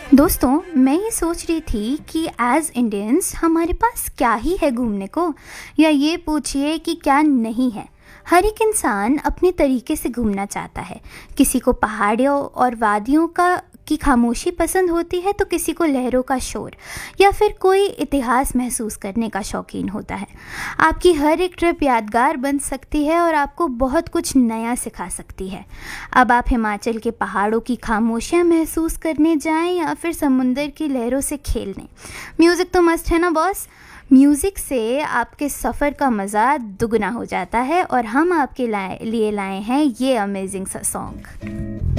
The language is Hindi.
दोस्तों, मैं ये सोच रही थी कि एज इंडियंस हमारे पास क्या ही है घूमने को, या ये पूछिए कि क्या नहीं है। हर एक इंसान अपने तरीके से घूमना चाहता है। किसी को पहाड़ियों और वादियों का की खामोशी पसंद होती है, तो किसी को लहरों का शोर या फिर कोई इतिहास महसूस करने का शौकीन होता है। आपकी हर एक ट्रिप यादगार बन सकती है और आपको बहुत कुछ नया सिखा सकती है। अब आप हिमाचल के पहाड़ों की खामोशियाँ महसूस करने जाएं या फिर समुंदर की लहरों से खेलने। म्यूज़िक तो मस्त है ना बॉस। म्यूज़िक से आपके सफ़र का मज़ा दुगना हो जाता है और हम आपके लिए लाए हैं ये अमेजिंग सा सॉन्ग।